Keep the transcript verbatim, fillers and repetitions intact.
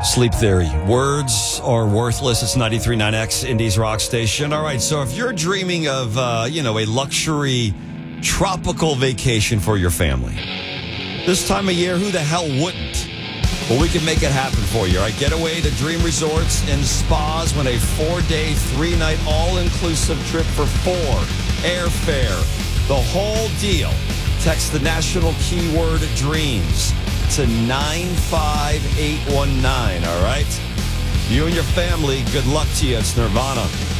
Sleep Theory. Words are worthless. It's ninety-three point nine X, Indies Rock Station. All right, so if you're dreaming of, uh, you know, a luxury tropical vacation for your family, this time of year, who the hell wouldn't? Well, we can make it happen for you. All right, get away to Dream Resorts and Spas when a four-day, three-night, all-inclusive trip for four. Airfare, the whole deal. Text the national keyword DREAMS to nine five eight one nine, all right? You and your family, good luck to you. It's Nirvana.